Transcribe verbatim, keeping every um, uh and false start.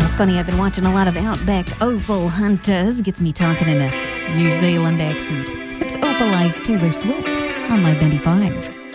It's funny, I've been watching a lot of Outback Opal Hunters. Gets me talking in a New Zealand accent. It's Opalite Taylor Swift on Live ninety-five.